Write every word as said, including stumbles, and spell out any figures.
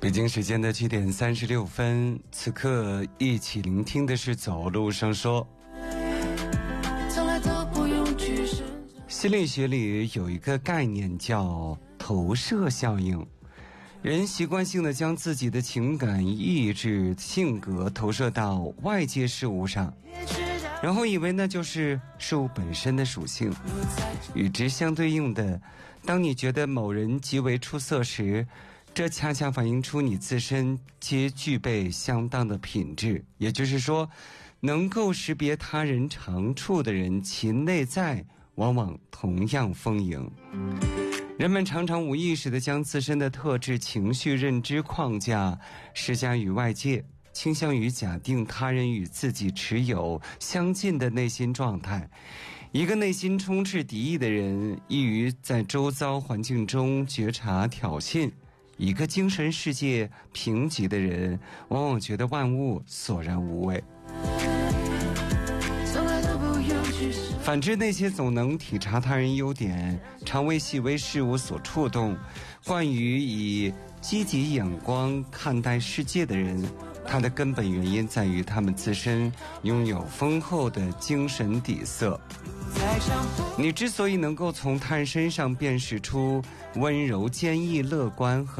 北京时间的七点三十六分，此刻一起聆听的是走路上说。心理学里有一个概念叫投射效应，人习惯性的将自己的情感、意志、性格投射到外界事物上，然后以为那就是事物本身的属性。与之相对应的，当你觉得某人极为出色时，这恰恰反映出你自身皆具备相当的品质，也就是说，能够识别他人长处的人，其内在往往同样丰盈。人们常常无意识地将自身的特质、情绪、认知框架施加于外界，倾向于假定他人与自己持有相近的内心状态。一个内心充斥敌意的人，易于在周遭环境中觉察挑衅；一个精神世界贫瘠的人，往往觉得万物索然无味。反之，那些总能体察他人优点，常为细微事物所触动，惯于以积极眼光看待世界的人，它的根本原因在于他们自身拥有丰厚的精神底色。你之所以能够从他人身上辨识出温柔、坚毅、乐观和